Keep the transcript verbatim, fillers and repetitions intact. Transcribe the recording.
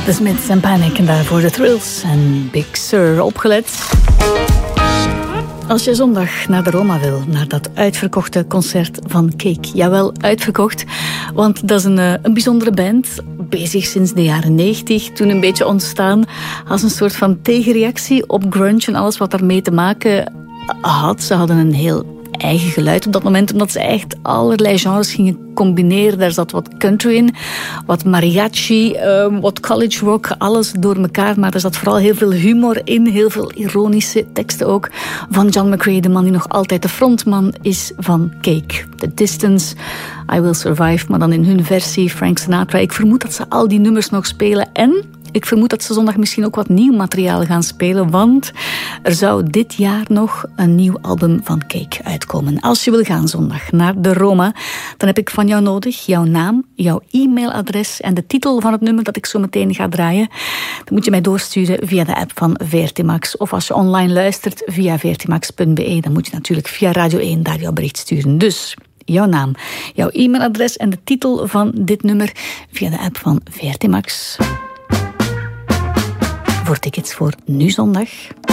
De Smiths en Panic en daarvoor de Thrills en Big Sur. Opgelet. Als je zondag naar de Roma wil, naar dat uitverkochte concert van Cake. Jawel, uitverkocht, want dat is een, een bijzondere band. Bezig sinds de jaren negentig, toen een beetje ontstaan als een soort van tegenreactie op grunge en alles wat daarmee te maken had. Ze hadden een heel eigen geluid op dat moment, omdat ze echt allerlei genres gingen combineren. Daar zat wat country in, wat mariachi, um, wat college rock, alles door elkaar. Maar er zat vooral heel veel humor in, heel veel ironische teksten ook. Van John McCrea, de man die nog altijd de frontman is van Cake. The Distance, I Will Survive, maar dan in hun versie, Frank Sinatra. Ik vermoed dat ze al die nummers nog spelen en ik vermoed dat ze zondag misschien ook wat nieuw materiaal gaan spelen, want er zou dit jaar nog een nieuw album van Cake uitkomen. Als je wil gaan zondag naar de Roma, dan heb ik van jou nodig jouw naam, jouw e-mailadres en de titel van het nummer dat ik zo meteen ga draaien. Dat moet je mij doorsturen via de app van V R T Max. Of als je online luistert via v r t max punt b e, dan moet je natuurlijk via Radio één daar jouw bericht sturen. Dus jouw naam, jouw e-mailadres en de titel van dit nummer via de app van V R T Max. Voor tickets voor nu zondag.